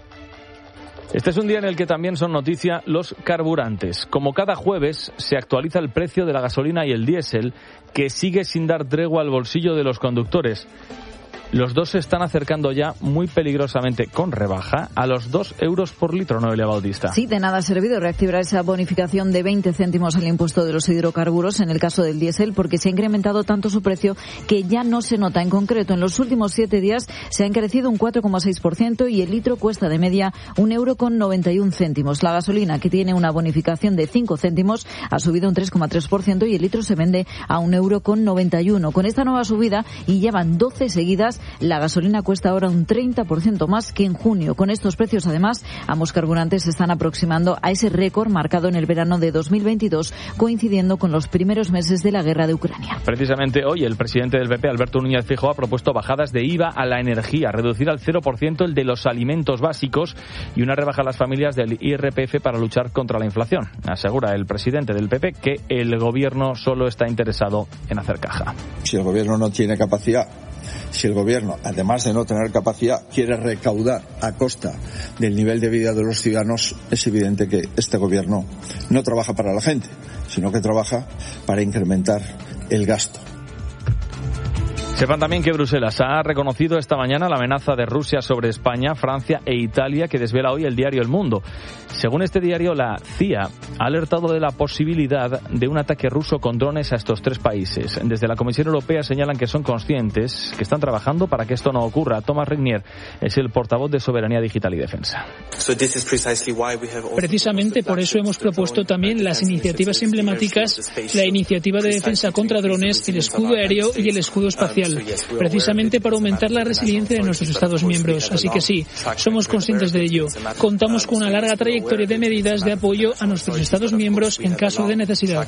Este es un día en el que también son noticia los carburantes. Como cada jueves se actualiza el precio de la gasolina y el diésel, que sigue sin dar tregua al bolsillo de los conductores. Los dos se están acercando ya muy peligrosamente, con rebaja, a los 2 euros por litro, Noelia Bautista. Sí, de nada ha servido reactivar esa bonificación de 20 céntimos al impuesto de los hidrocarburos en el caso del diésel, porque se ha incrementado tanto su precio que ya no se nota. En concreto, en los últimos 7 días se ha encarecido un 4,6% y el litro cuesta de media 1,91 €. La gasolina, que tiene una bonificación de 5 céntimos, ha subido un 3,3% y el litro se vende a 1,91 €. Con esta nueva subida, y llevan 12 seguidas, la gasolina cuesta ahora un 30% más que en junio. Con estos precios, además, ambos carburantes se están aproximando a ese récord marcado en el verano de 2022, coincidiendo con los primeros meses de la guerra de Ucrania. Precisamente hoy, el presidente del PP, Alberto Núñez Feijóo, ha propuesto bajadas de IVA a la energía, reducir al 0% el de los alimentos básicos y una rebaja a las familias del IRPF para luchar contra la inflación. Asegura el presidente del PP que el gobierno solo está interesado en hacer caja. Si el gobierno no tiene capacidad, si el gobierno, además de no tener capacidad, quiere recaudar a costa del nivel de vida de los ciudadanos, es evidente que este gobierno no trabaja para la gente, sino que trabaja para incrementar el gasto. Sepan también que Bruselas ha reconocido esta mañana la amenaza de Rusia sobre España, Francia e Italia, que desvela hoy el diario El Mundo. Según este diario, la CIA ha alertado de la posibilidad de un ataque ruso con drones a estos 3 países. Desde la Comisión Europea señalan que son conscientes, que están trabajando para que esto no ocurra. Thomas Regnier es el portavoz de Soberanía Digital y Defensa. Precisamente por eso hemos propuesto también las iniciativas emblemáticas, la iniciativa de defensa contra drones, el escudo aéreo y el escudo espacial, precisamente para aumentar la resiliencia de nuestros Estados miembros. Así que sí, somos conscientes de ello. Contamos con una larga trayectoria de medidas de apoyo a nuestros Estados miembros en caso de necesidad.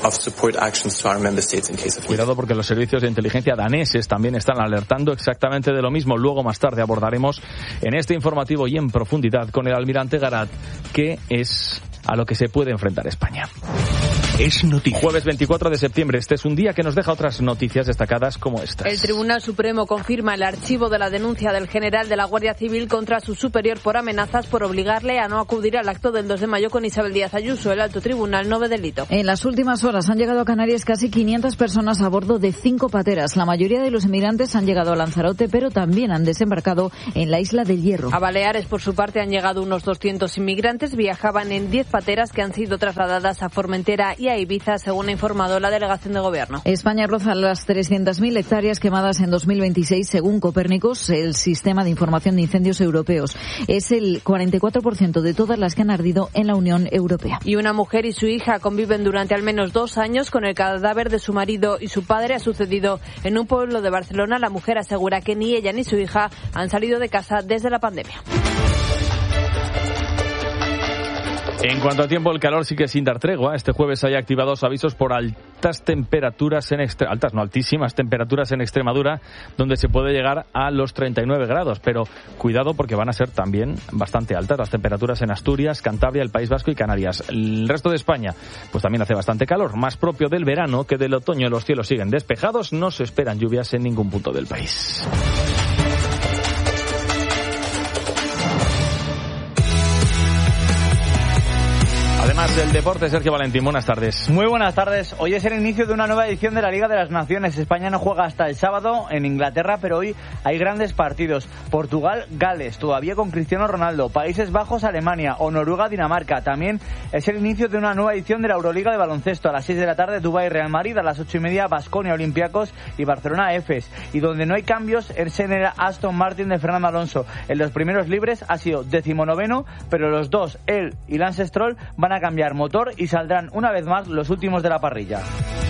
Cuidado, porque los servicios de inteligencia daneses también están alertando exactamente de lo mismo. Luego, más tarde, abordaremos en este informativo y en profundidad con el almirante Garat qué es a lo que se puede enfrentar España. Es noticia. Jueves 24 de septiembre. Este es un día que nos deja otras noticias destacadas como estas. El Tribunal Supremo confirma el archivo de la denuncia del general de la Guardia Civil contra su superior por amenazas por obligarle a no acudir al acto del 2 de mayo con Isabel Díaz Ayuso. El alto tribunal no ve delito. En las últimas horas han llegado a Canarias casi 500 personas a bordo de 5 pateras. La mayoría de los inmigrantes han llegado a Lanzarote, pero también han desembarcado en la isla del Hierro. A Baleares, por su parte, han llegado unos 200 inmigrantes. Viajaban en 10 pateras que han sido trasladadas a Formentera y a Ibiza, según ha informado la delegación de gobierno. España roza las 300.000 hectáreas quemadas en 2026, según Copérnicos, el sistema de información de incendios europeos. Es el 44% de todas las que han ardido en la Unión Europea. Y una mujer y su hija conviven durante al menos 2 años con el cadáver de su marido y su padre. Ha sucedido en un pueblo de Barcelona. La mujer asegura que ni ella ni su hija han salido de casa desde la pandemia. En cuanto a tiempo, el calor sigue sin dar tregua. Este jueves hay activados avisos por altísimas temperaturas en Extremadura, donde se puede llegar a los 39 grados. Pero cuidado, porque van a ser también bastante altas las temperaturas en Asturias, Cantabria, el País Vasco y Canarias. El resto de España, pues también hace bastante calor, más propio del verano que del otoño. Los cielos siguen despejados, no se esperan lluvias en ningún punto del país. Además del deporte, Sergio Valentín, buenas tardes. Muy buenas tardes. Hoy es el inicio de una nueva edición de la Liga de las Naciones. España no juega hasta el sábado en Inglaterra, pero hoy hay grandes partidos. Portugal, Gales, todavía con Cristiano Ronaldo. Países Bajos, Alemania o Noruega, Dinamarca. También es el inicio de una nueva edición de la Euroliga de baloncesto. A las 6 de la tarde, Dubái, Real Madrid. A las 8:30, Baskonia, Olympiacos y Barcelona, Efes. Y donde no hay cambios es en el Aston Martin de Fernando Alonso. En los primeros libres ha sido 19º, pero los dos, él y Lance Stroll, van a cambiar motor y saldrán una vez más los últimos de la parrilla.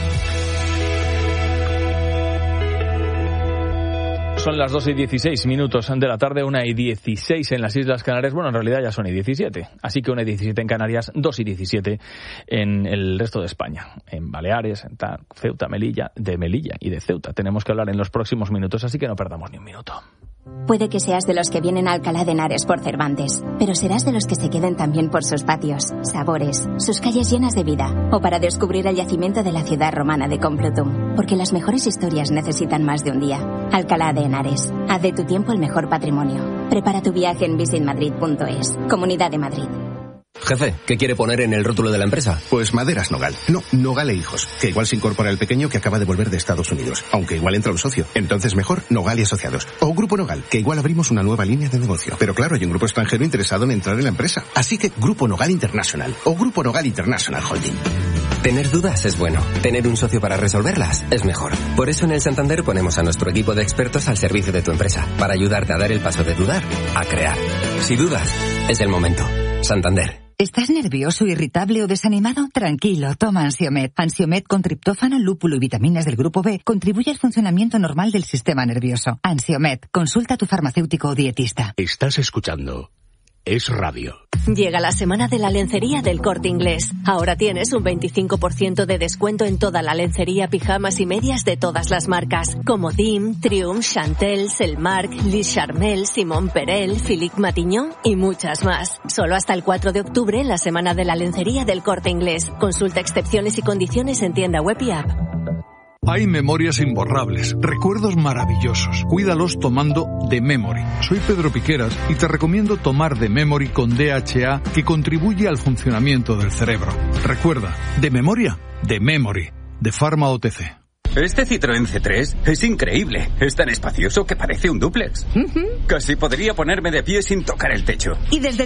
Son las 2:16 de la tarde, 1:16 en las Islas Canarias. Bueno, en realidad ya son 1:17. Así que 1:17 en Canarias, 2:17 en el resto de España. En Baleares, en Ceuta, Melilla y de Ceuta. Tenemos que hablar en los próximos minutos, así que no perdamos ni un minuto. Puede que seas de los que vienen a Alcalá de Henares por Cervantes, pero serás de los que se queden también por sus patios, sabores, sus calles llenas de vida, o para descubrir el yacimiento de la ciudad romana de Complutum, porque las mejores historias necesitan más de un día. Alcalá de Henares, haz de tu tiempo el mejor patrimonio. Prepara tu viaje en visitmadrid.es. Comunidad de Madrid. Jefe, ¿qué quiere poner en el rótulo de la empresa? Pues Maderas Nogal. No, Nogal e Hijos. Que igual se incorpora el pequeño que acaba de volver de Estados Unidos. Aunque igual entra un socio. Entonces mejor Nogal y Asociados. O Grupo Nogal, que igual abrimos una nueva línea de negocio. Pero claro, hay un grupo extranjero interesado en entrar en la empresa. Así que Grupo Nogal International. O Grupo Nogal International Holding. Tener dudas es bueno. Tener un socio para resolverlas es mejor. Por eso en el Santander ponemos a nuestro equipo de expertos al servicio de tu empresa. Para ayudarte a dar el paso de dudar a crear. Si dudas, es el momento. Santander. ¿Estás nervioso, irritable o desanimado? Tranquilo, toma Ansiomed. Ansiomed con triptófano, lúpulo y vitaminas del grupo B contribuye al funcionamiento normal del sistema nervioso. Ansiomed, consulta a tu farmacéutico o dietista. Estás escuchando Es Radio. Llega la semana de la lencería del Corte Inglés. Ahora tienes un 25% de descuento en toda la lencería, pijamas y medias de todas las marcas, como Dim, Triumph, Chantel, Selmark, Lis Charmel, Simon Perel, Philippe Matignon y muchas más. Solo hasta el 4 de octubre en la semana de la lencería del Corte Inglés. Consulta excepciones y condiciones en tienda web y app. Hay memorias imborrables, recuerdos maravillosos. Cuídalos tomando The Memory. Soy Pedro Piqueras y te recomiendo tomar The Memory con DHA, que contribuye al funcionamiento del cerebro. Recuerda, de memoria, The Memory, de Pharma OTC. Este Citroën C3 es increíble. Es tan espacioso que parece un dúplex. Casi podría ponerme de pie sin tocar el techo. Y desde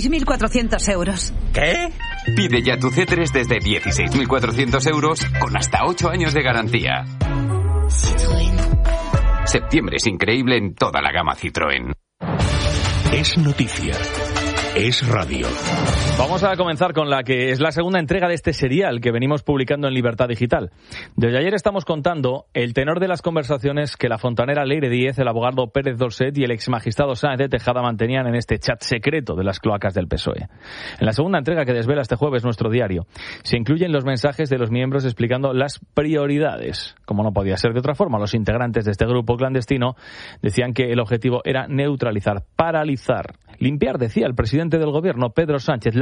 16.400 euros. ¿Qué? Pide ya tu C3 desde 16.400 euros con hasta 8 años de garantía. Citroën. Septiembre es increíble en toda la gama Citroën. Es noticia. Es radio. Vamos a comenzar con la que es la segunda entrega de este serial que venimos publicando en Libertad Digital. Desde ayer estamos contando el tenor de las conversaciones que la fontanera Leire Díez, el abogado Pérez Dorset y el exmagistrado Sáenz de Tejada mantenían en este chat secreto de las cloacas del PSOE. En la segunda entrega que desvela este jueves nuestro diario, se incluyen los mensajes de los miembros explicando las prioridades. Como no podía ser de otra forma, los integrantes de este grupo clandestino decían que el objetivo era neutralizar, paralizar, limpiar, decía el presidente del gobierno, Pedro Sánchez, la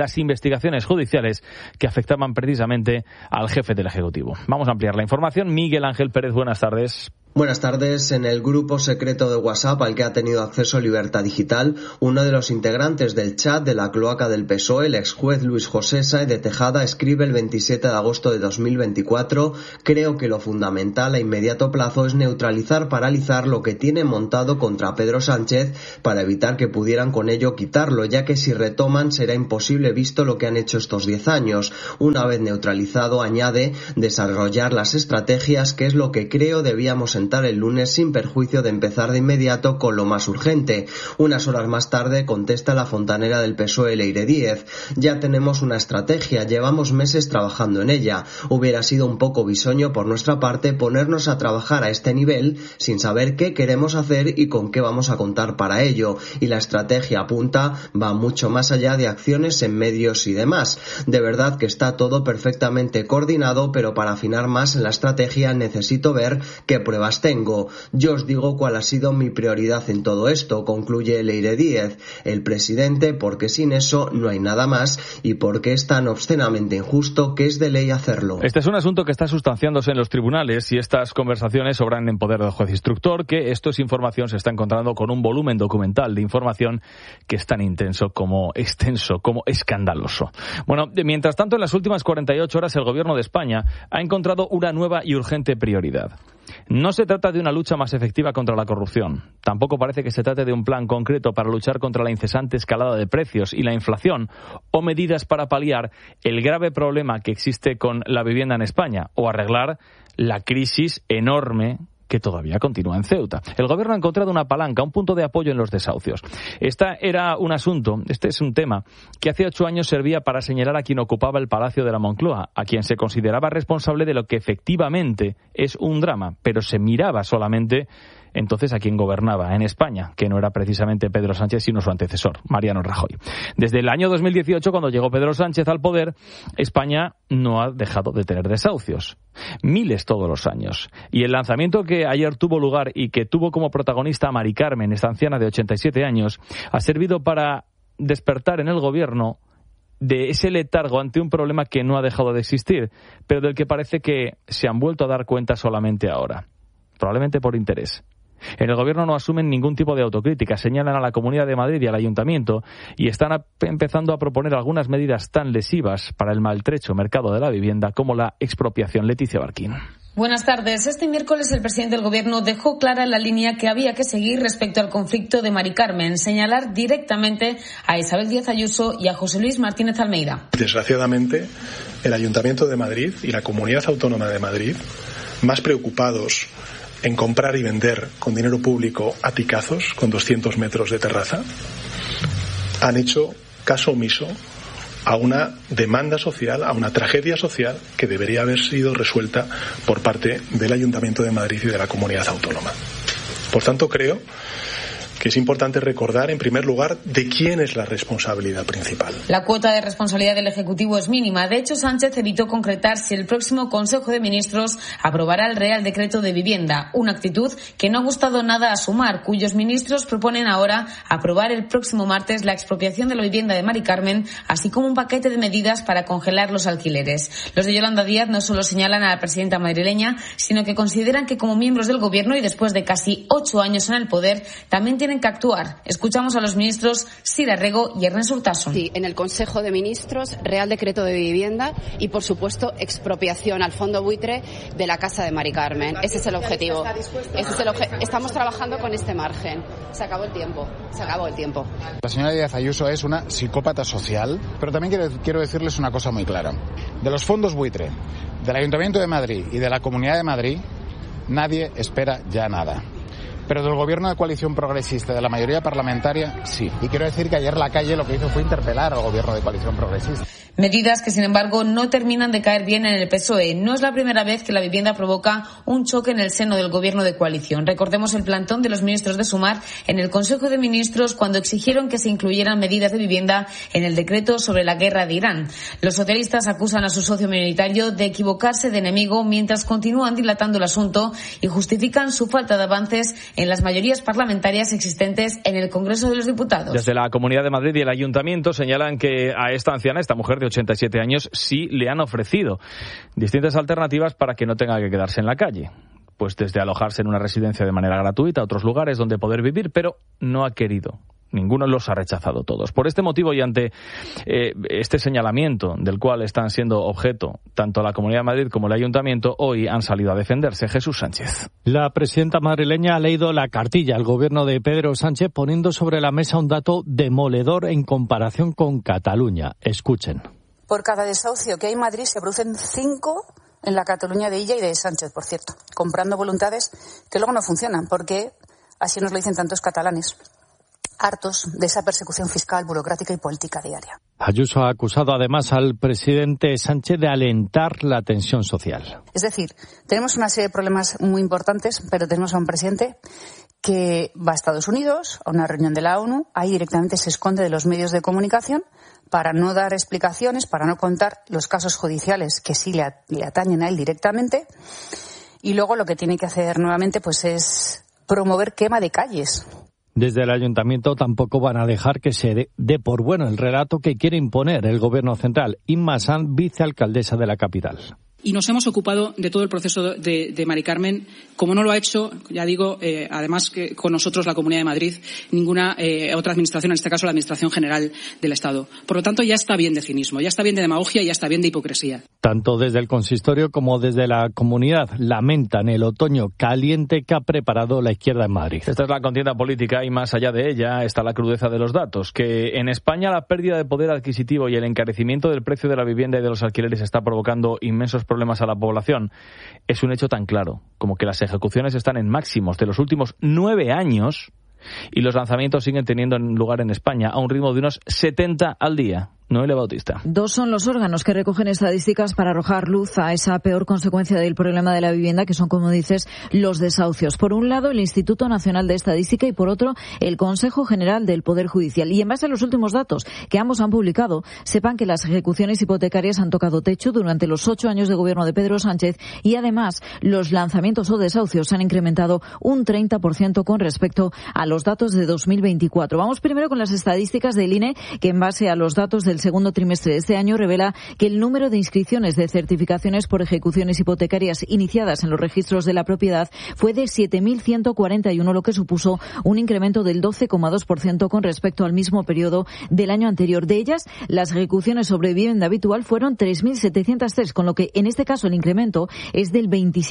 las investigaciones judiciales que afectaban precisamente al jefe del Ejecutivo. Vamos a ampliar la información. Miguel Ángel Pérez, buenas tardes. Buenas tardes. En el grupo secreto de WhatsApp al que ha tenido acceso Libertad Digital, uno de los integrantes del chat de la cloaca del PSOE, el exjuez Luis José Sáez de Tejada, escribe el 27 de agosto de 2024: creo que lo fundamental a inmediato plazo es neutralizar, paralizar lo que tiene montado contra Pedro Sánchez para evitar que pudieran con ello quitarlo, ya que si retoman será imposible visto lo que han hecho estos 10 años. Una vez neutralizado, añade, desarrollar las estrategias, que es lo que creo debíamos el lunes sin perjuicio de empezar de inmediato con lo más urgente. Unas horas más tarde contesta la fontanera del PSOE, Leire Díez: ya tenemos una estrategia, llevamos meses trabajando en ella. Hubiera sido un poco bisoño por nuestra parte ponernos a trabajar a este nivel sin saber qué queremos hacer y con qué vamos a contar para ello. Y la estrategia, apunta, va mucho más allá de acciones en medios y demás. De verdad que está todo perfectamente coordinado, pero para afinar más en la estrategia necesito ver qué pruebas tengo. Yo os digo cuál ha sido mi prioridad en todo esto, concluye Leire Díez: el presidente, porque sin eso no hay nada más y porque es tan obscenamente injusto que es de ley hacerlo. Este es un asunto que está sustanciándose en los tribunales y estas conversaciones sobran en poder del juez instructor, que esto es información, se está encontrando con un volumen documental de información que es tan intenso como extenso, como escandaloso. Bueno, mientras tanto, en las últimas 48 horas el Gobierno de España ha encontrado una nueva y urgente prioridad. No se trata de una lucha más efectiva contra la corrupción. Tampoco parece que se trate de un plan concreto para luchar contra la incesante escalada de precios y la inflación, o medidas para paliar el grave problema que existe con la vivienda en España, o arreglar la crisis enorme que todavía continúa en Ceuta. El Gobierno ha encontrado una palanca, un punto de apoyo en los desahucios. Este es un tema que hace 8 años servía para señalar a quien ocupaba el Palacio de la Moncloa, a quien se consideraba responsable de lo que efectivamente es un drama, pero se miraba solamente entonces a quien gobernaba en España, que no era precisamente Pedro Sánchez, sino su antecesor, Mariano Rajoy. Desde el año 2018, cuando llegó Pedro Sánchez al poder, España no ha dejado de tener desahucios. Miles todos los años. Y el lanzamiento que ayer tuvo lugar y que tuvo como protagonista a Mari Carmen, esta anciana de 87 años, ha servido para despertar en el Gobierno de ese letargo ante un problema que no ha dejado de existir, pero del que parece que se han vuelto a dar cuenta solamente ahora. Probablemente por interés. En el Gobierno no asumen ningún tipo de autocrítica, señalan a la Comunidad de Madrid y al Ayuntamiento y están empezando a proponer algunas medidas tan lesivas para el maltrecho mercado de la vivienda como la expropiación. Leticia Barquín. Buenas tardes. Este miércoles el presidente del Gobierno dejó clara la línea que había que seguir respecto al conflicto de Mari Carmen, señalar directamente a Isabel Díaz Ayuso y a José Luis Martínez Almeida. Desgraciadamente, el Ayuntamiento de Madrid y la Comunidad Autónoma de Madrid, más preocupados en comprar y vender con dinero público aticazos con 200 metros de terraza, han hecho caso omiso a una demanda social, a una tragedia social que debería haber sido resuelta por parte del Ayuntamiento de Madrid y de la Comunidad Autónoma. Por tanto, creo que es importante recordar, en primer lugar, de quién es la responsabilidad principal. La cuota de responsabilidad del Ejecutivo es mínima. De hecho, Sánchez evitó concretar si el próximo Consejo de Ministros aprobará el Real Decreto de Vivienda, una actitud que no ha gustado nada a Sumar, cuyos ministros proponen ahora aprobar el próximo martes la expropiación de la vivienda de Mari Carmen, así como un paquete de medidas para congelar los alquileres. Los de Yolanda Díaz no solo señalan a la presidenta madrileña, sino que consideran que como miembros del Gobierno y después de casi 8 años en el poder, también tienen que actuar. Escuchamos a los ministros Sira Rego y Ernest Urtasun. Sí, en el Consejo de Ministros, Real Decreto de Vivienda y, por supuesto, expropiación al fondo buitre de la casa de Mari Carmen. Ese es el objetivo. Estamos trabajando con este margen. Se acabó el tiempo. La señora Díaz Ayuso es una psicópata social, pero también quiero decirles una cosa muy clara. De los fondos buitre, del Ayuntamiento de Madrid y de la Comunidad de Madrid, nadie espera ya nada. Pero del Gobierno de coalición progresista, de la mayoría parlamentaria, sí. Y quiero decir que ayer la calle lo que hizo fue interpelar al Gobierno de coalición progresista. Medidas que, sin embargo, no terminan de caer bien en el PSOE. No es la primera vez que la vivienda provoca un choque en el seno del Gobierno de coalición. Recordemos el plantón de los ministros de Sumar en el Consejo de Ministros cuando exigieron que se incluyeran medidas de vivienda en el decreto sobre la guerra de Irán. Los socialistas acusan a su socio minoritario de equivocarse de enemigo mientras continúan dilatando el asunto y justifican su falta de avances en las mayorías parlamentarias existentes en el Congreso de los Diputados. Desde la Comunidad de Madrid y el Ayuntamiento señalan que a esta anciana, esta mujer de 87 años, sí le han ofrecido distintas alternativas para que no tenga que quedarse en la calle. Pues desde alojarse en una residencia de manera gratuita a otros lugares donde poder vivir, pero no ha querido. Ninguno los ha rechazado todos. Por este motivo y ante este señalamiento del cual están siendo objeto tanto la Comunidad de Madrid como el Ayuntamiento, hoy han salido a defenderse. Jesús Sánchez. La presidenta madrileña ha leído la cartilla al gobierno de Pedro Sánchez poniendo sobre la mesa un dato demoledor en comparación con Cataluña. Escuchen. Por cada desahucio que hay en Madrid se producen 5 en la Cataluña de Illa y de Sánchez, por cierto, comprando voluntades que luego no funcionan, porque así nos lo dicen tantos catalanes, hartos de esa persecución fiscal, burocrática y política diaria. Ayuso ha acusado además al presidente Sánchez de alentar la tensión social. Es decir, tenemos una serie de problemas muy importantes, pero tenemos a un presidente que va a Estados Unidos, a una reunión de la ONU, ahí directamente se esconde de los medios de comunicación para no dar explicaciones, para no contar los casos judiciales que sí le atañen a él directamente, y luego lo que tiene que hacer nuevamente pues es promover quema de calles. Desde el Ayuntamiento tampoco van a dejar que se dé por bueno el relato que quiere imponer el Gobierno central. Inma Sanz, vicealcaldesa de la capital. Y nos hemos ocupado de todo el proceso de Mari Carmen, como no lo ha hecho, ya digo, además que con nosotros la Comunidad de Madrid, ninguna otra administración, en este caso la Administración General del Estado. Por lo tanto, ya está bien de cinismo, ya está bien de demagogia y ya está bien de hipocresía. Tanto desde el consistorio como desde la comunidad lamentan el otoño caliente que ha preparado la izquierda en Madrid. Esta es la contienda política y más allá de ella está la crudeza de los datos, que en España la pérdida de poder adquisitivo y el encarecimiento del precio de la vivienda y de los alquileres está provocando inmensos problemas a la población. Es un hecho tan claro como que las ejecuciones están en máximos de los últimos 9 años y los lanzamientos siguen teniendo lugar en España a un ritmo de unos 70 al día. Noelia Bautista. 2 son los órganos que recogen estadísticas para arrojar luz a esa peor consecuencia del problema de la vivienda, que son, como dices, los desahucios. Por un lado, el Instituto Nacional de Estadística y, por otro, el Consejo General del Poder Judicial. Y en base a los últimos datos que ambos han publicado, sepan que las ejecuciones hipotecarias han tocado techo durante los 8 años de gobierno de Pedro Sánchez y, además, los lanzamientos o desahucios han incrementado un 30% con respecto a los datos de 2024. Vamos primero con las estadísticas del INE, que en base a los datos del segundo trimestre de este año revela que el número de inscripciones de certificaciones por ejecuciones hipotecarias iniciadas en los registros de la propiedad fue de 7.141, lo que supuso un incremento del 12,2% con respecto al mismo periodo del año anterior. De ellas, las ejecuciones sobre vivienda habitual fueron 3.703, con lo que en este caso el incremento es del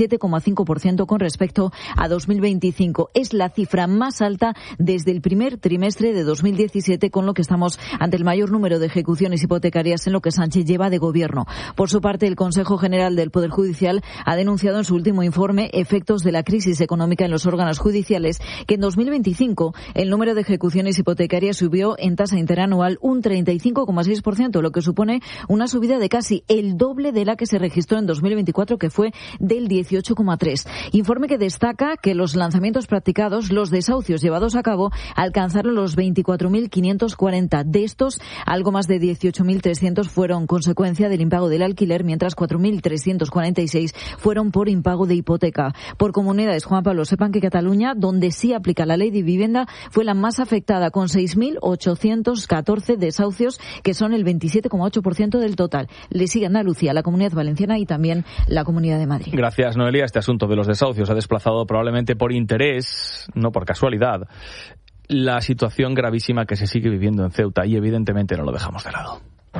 27,5% con respecto a 2025. Es la cifra más alta desde el primer trimestre de 2017, con lo que estamos ante el mayor número de ejecuciones hipotecarias en lo que Sánchez lleva de gobierno. Por su parte, el Consejo General del Poder Judicial ha denunciado en su último informe efectos de la crisis económica en los órganos judiciales, que en 2025 el número de ejecuciones hipotecarias subió en tasa interanual un 35,6%, lo que supone una subida de casi el doble de la que se registró en 2024, que fue del 18,3%. Informe que destaca que los lanzamientos practicados, los desahucios llevados a cabo, alcanzaron los 24.540. De estos, algo más de 18.300 fueron consecuencia del impago del alquiler, mientras 4.346 fueron por impago de hipoteca. Por comunidades, Juan Pablo, sepan que Cataluña, donde sí aplica la ley de vivienda, fue la más afectada, con 6.814 desahucios, que son el 27,8% del total. Le sigue Andalucía, la Comunidad Valenciana y también la Comunidad de Madrid. Gracias, Noelia. Este asunto de los desahucios ha desplazado probablemente por interés, no por casualidad, la situación gravísima que se sigue viviendo en Ceuta, y evidentemente no lo dejamos de lado.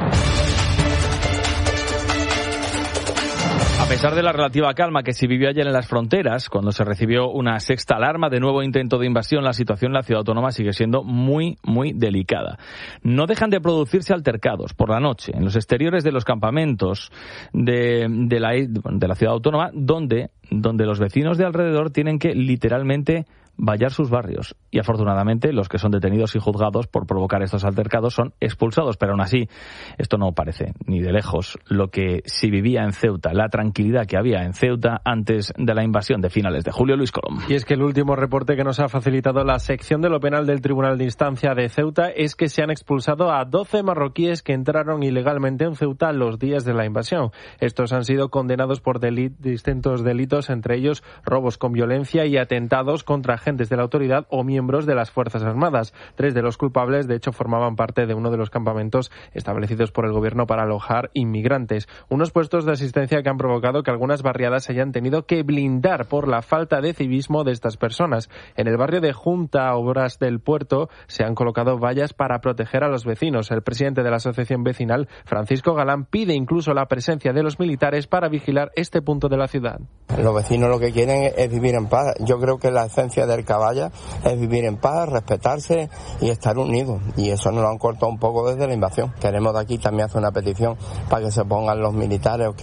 A pesar de la relativa calma que se vivió ayer en las fronteras, cuando se recibió una sexta alarma de nuevo intento de invasión, la situación en la ciudad autónoma sigue siendo muy, muy delicada. No dejan de producirse altercados por la noche en los exteriores de los campamentos de la ciudad autónoma, donde los vecinos de alrededor tienen que literalmente vallar sus barrios, y afortunadamente los que son detenidos y juzgados por provocar estos altercados son expulsados, pero aún así esto no parece ni de lejos lo que se vivía en Ceuta, la tranquilidad que había en Ceuta antes de la invasión de finales de julio. Luis Colom. Y es que el último reporte que nos ha facilitado la sección de lo penal del Tribunal de Instancia de Ceuta es que se han expulsado a 12 marroquíes que entraron ilegalmente en Ceuta los días de la invasión. Estos han sido condenados por distintos delitos, entre ellos robos con violencia y atentados contra agentes de la autoridad o miembros de las Fuerzas Armadas. 3 de los culpables, de hecho, formaban parte de uno de los campamentos establecidos por el gobierno para alojar inmigrantes. Unos puestos de asistencia que han provocado que algunas barriadas se hayan tenido que blindar por la falta de civismo de estas personas. En el barrio de Junta, Obras del Puerto, se han colocado vallas para proteger a los vecinos. El presidente de la asociación vecinal, Francisco Galán, pide incluso la presencia de los militares para vigilar este punto de la ciudad. Los vecinos lo que quieren es vivir en paz. Yo creo que la esencia del Caballa es vivir en paz, respetarse y estar unidos. Y eso nos lo han cortado un poco desde la invasión. Queremos de aquí también hacer una petición para que se pongan los militares